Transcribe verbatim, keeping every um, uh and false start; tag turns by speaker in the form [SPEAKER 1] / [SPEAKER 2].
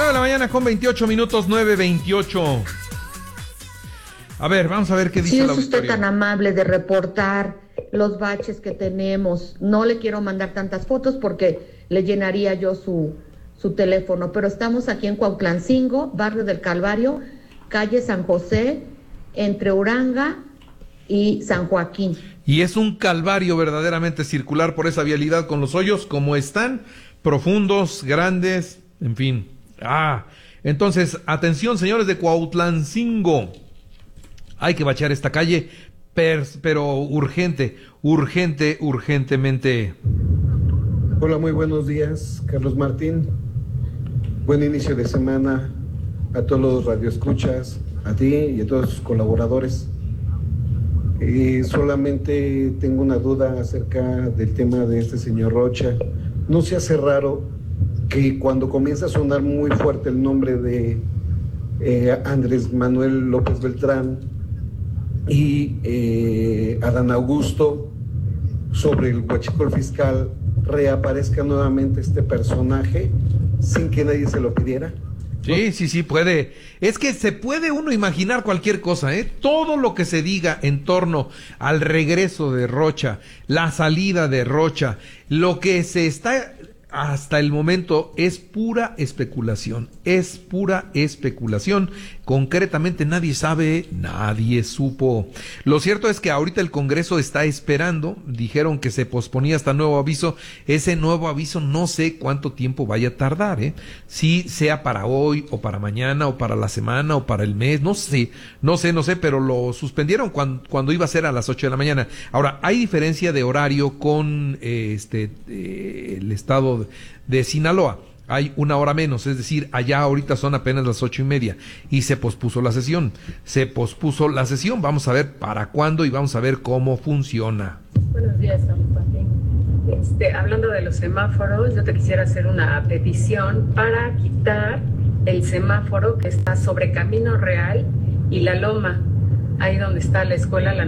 [SPEAKER 1] de la mañana con veintiocho minutos, nueve veintiocho. A ver, vamos a ver qué dice
[SPEAKER 2] Si
[SPEAKER 1] el
[SPEAKER 2] es
[SPEAKER 1] auditorio.
[SPEAKER 2] usted tan amable de reportar los baches que tenemos, no le quiero mandar tantas fotos porque le llenaría yo su, su teléfono, pero estamos aquí en Cuautlancingo, barrio del Calvario, calle San José, entre Uranga y San Joaquín.
[SPEAKER 1] Y es un calvario verdaderamente circular por esa vialidad con los hoyos como están, profundos, grandes, en fin. Ah, entonces, atención señores de Cuautlancingo, hay que bachear esta calle, per, pero urgente, urgente, urgentemente.
[SPEAKER 3] Hola, muy buenos días, Carlos Martín. Buen inicio de semana a todos los radioescuchas, a ti y a todos sus colaboradores. Eh, solamente tengo una duda acerca del tema de este señor Rocha. ¿No se hace raro que cuando comienza a sonar muy fuerte el nombre de eh, Andrés Manuel López Beltrán y eh, Adán Augusto sobre el huachicol fiscal, reaparezca nuevamente este personaje sin que nadie se lo pidiera?
[SPEAKER 1] Sí, sí, sí, puede. Es que se puede uno imaginar cualquier cosa, ¿eh? Todo lo que se diga en torno al regreso de Rocha, la salida de Rocha, lo que se está hasta el momento es pura especulación, es pura especulación. Concretamente nadie sabe, nadie supo. Lo cierto es que ahorita el Congreso está esperando, dijeron que se posponía hasta nuevo aviso. Ese nuevo aviso no sé cuánto tiempo vaya a tardar, ¿eh? Si sea para hoy o para mañana o para la semana o para el mes, no sé, no sé, no sé, pero lo suspendieron cuando, cuando iba a ser a las ocho de la mañana. Ahora, hay diferencia de horario con eh, este eh, el estado de Sinaloa. Hay una hora menos, es decir, allá ahorita son apenas las ocho y media y se pospuso la sesión, se pospuso la sesión, vamos a ver para cuándo y vamos a ver cómo funciona.
[SPEAKER 4] Buenos días, San Joaquín. Este, hablando de los semáforos, yo te quisiera hacer una petición para quitar el semáforo que está sobre Camino Real y La Loma, ahí donde está la escuela, la